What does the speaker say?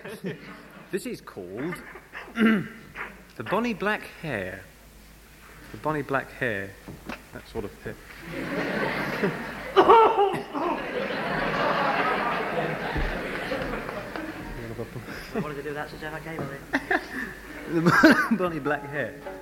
This is called the Bonnie Black Hare. The Bonnie Black Hare. That sort of hare. What did they do with that, Sir Jeff? I gave it. The Bonnie Black Hare.